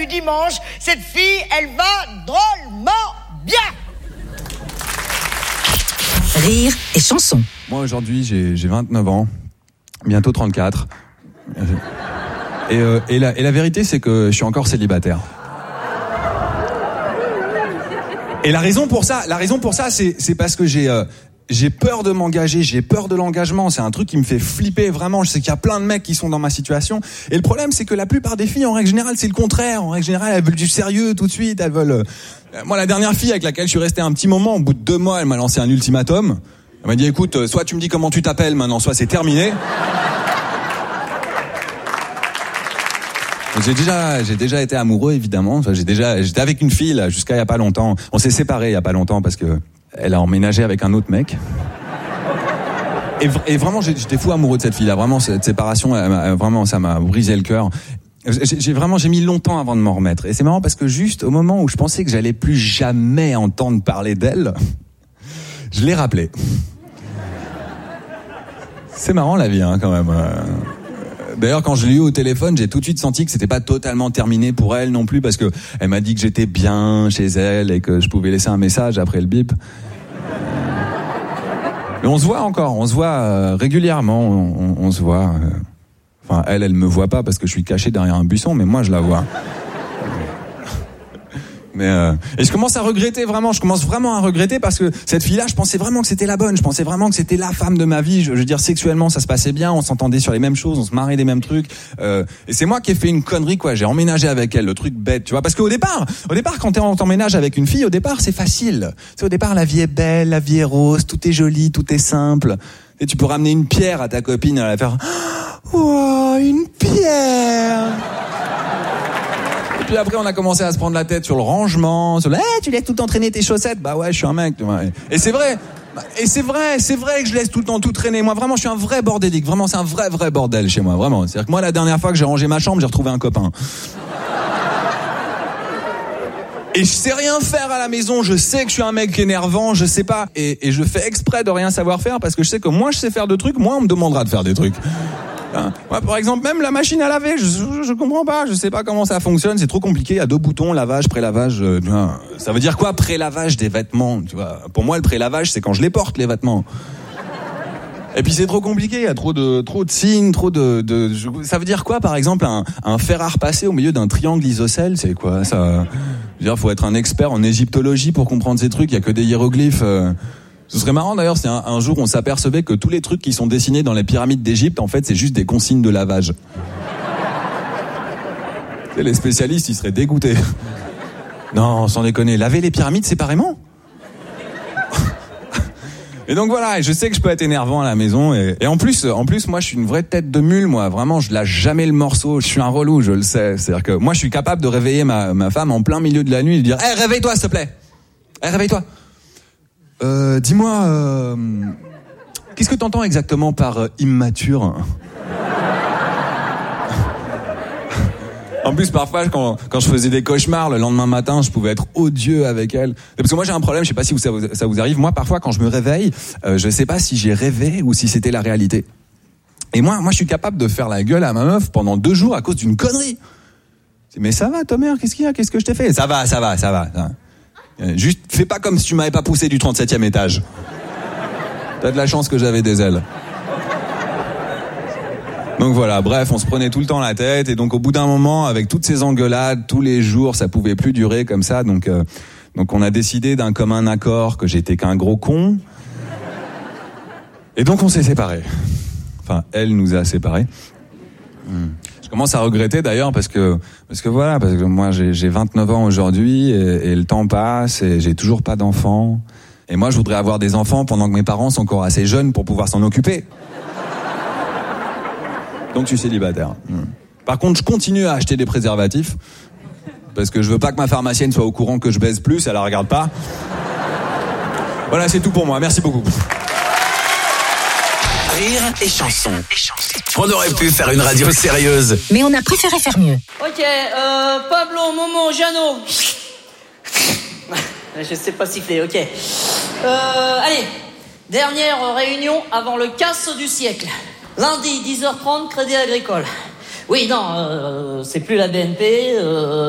du dimanche. Cette fille, elle va drôlement bien. Rire et chanson. Moi aujourd'hui j'ai 29 ans, bientôt 34. Et la vérité c'est que je suis encore célibataire. Et la raison pour ça c'est parce que j'ai peur de m'engager, j'ai peur de l'engagement, c'est un truc qui me fait flipper vraiment. Je sais qu'il y a plein de mecs qui sont dans ma situation. Et le problème, c'est que la plupart des filles, en règle générale, c'est le contraire. En règle générale, elles veulent du sérieux tout de suite. Elles veulent. Moi, la dernière fille avec laquelle je suis resté un petit moment, au bout de 2 mois, elle m'a lancé un ultimatum. Elle m'a dit, écoute, soit tu me dis comment tu t'appelles maintenant, soit c'est terminé. J'ai déjà été amoureux, évidemment. Enfin, j'étais avec une fille là, jusqu'à il y a pas longtemps. On s'est séparés il y a pas longtemps parce que elle a emménagé avec un autre mec. Et vraiment, j'étais fou amoureux de cette fille-là. Vraiment, cette séparation, vraiment, ça m'a brisé le cœur. J'ai mis longtemps avant de m'en remettre. Et c'est marrant parce que juste au moment où je pensais que j'allais plus jamais entendre parler d'elle, je l'ai rappelée. C'est marrant la vie, hein, quand même. D'ailleurs, quand je l'ai eu au téléphone, j'ai tout de suite senti que c'était pas totalement terminé pour elle non plus, parce que elle m'a dit que j'étais bien chez elle et que je pouvais laisser un message après le bip. Mais on se voit encore, on se voit régulièrement, on se voit. Enfin, elle me voit pas parce que je suis caché derrière un buisson, mais moi je la vois. Et je commence à regretter vraiment, à regretter parce que cette fille-là, je pensais vraiment que c'était la bonne, je pensais vraiment que c'était la femme de ma vie. Je veux dire, sexuellement, ça se passait bien, on s'entendait sur les mêmes choses, on se marrait des mêmes trucs. Et c'est moi qui ai fait une connerie, quoi. J'ai emménagé avec elle, le truc bête, tu vois. Parce qu'au départ, quand t'emménages avec une fille, au départ, c'est facile. Au départ, la vie est belle, la vie est rose, tout est joli, tout est simple. Et tu peux ramener une pierre à ta copine, elle va faire « Wow, une pierre !» Et puis après, on a commencé à se prendre la tête sur le rangement, sur le « tu laisses tout le temps traîner tes chaussettes ?» Bah ouais, je suis un mec. Et c'est vrai. Et c'est vrai que je laisse tout le temps tout traîner. Moi, vraiment, je suis un vrai bordélique. Vraiment, c'est un vrai bordel chez moi, vraiment. C'est-à-dire que moi, la dernière fois que j'ai rangé ma chambre, j'ai retrouvé un copain. Et je sais rien faire à la maison, je sais que je suis un mec énervant, je sais pas. Et je fais exprès de rien savoir faire parce que je sais que moi, je sais faire de trucs, moi, on me demandera de faire des trucs. Moi, par exemple, même la machine à laver, je comprends pas, je sais pas comment ça fonctionne, c'est trop compliqué, il y a 2 boutons, lavage, pré-lavage, ça veut dire quoi, pré-lavage des vêtements, tu vois. Pour moi, le pré-lavage, c'est quand je les porte, les vêtements. Et puis c'est trop compliqué, il y a trop de signes, ça veut dire quoi, par exemple, un fer à repasser au milieu d'un triangle isocèle, c'est quoi, ça? Je veux dire, faut être un expert en égyptologie pour comprendre ces trucs, il y a que des hiéroglyphes, Ce serait marrant d'ailleurs si un jour on s'apercevait que tous les trucs qui sont dessinés dans les pyramides d'Égypte, en fait, c'est juste des consignes de lavage. Et les spécialistes, ils seraient dégoûtés. Non, sans déconner, laver les pyramides séparément? Et donc voilà, je sais que je peux être énervant à la maison et en plus moi je suis une vraie tête de mule, moi, vraiment je lâche jamais le morceau, je suis un relou, je le sais. C'est-à-dire que moi je suis capable de réveiller ma femme en plein milieu de la nuit et de dire "Hey, réveille-toi s'il te plaît. Hey, réveille-toi. Dis-moi qu'est-ce que t'entends exactement par immature?" En plus, parfois, quand je faisais des cauchemars, le lendemain matin, je pouvais être odieux avec elle. Parce que moi, j'ai un problème, je sais pas si ça vous arrive. Moi, parfois, quand je me réveille, je sais pas si j'ai rêvé ou si c'était la réalité. Et moi, je suis capable de faire la gueule à ma meuf pendant 2 jours à cause d'une connerie. Mais ça va, ta mère, qu'est-ce qu'il y a? Qu'est-ce que je t'ai fait? Ça va. Juste, fais pas comme si tu m'avais pas poussé du 37e étage. T'as de la chance que j'avais des ailes. Donc voilà, bref, on se prenait tout le temps la tête et donc au bout d'un moment, avec toutes ces engueulades, tous les jours, ça pouvait plus durer comme ça. Donc on a décidé d'un commun accord que j'étais qu'un gros con. Et donc on s'est séparés. Enfin, elle nous a séparés. Je commence à regretter d'ailleurs parce que moi j'ai 29 ans aujourd'hui et le temps passe et j'ai toujours pas d'enfants. Et moi je voudrais avoir des enfants pendant que mes parents sont encore assez jeunes pour pouvoir s'en occuper. Donc je suis célibataire. Par contre, je continue à acheter des préservatifs parce que je veux pas que ma pharmacienne soit au courant que je baise plus, elle la regarde pas. Voilà, c'est tout pour moi. Merci beaucoup. Rire et chanson. On aurait pu faire une radio sérieuse. Mais on a préféré faire mieux. Ok, Pablo, Momo, Jeannot. Je sais pas siffler, ok. Allez, dernière réunion avant le casse du siècle. Lundi, 10h30, Crédit Agricole. Oui, non, c'est plus la BNP,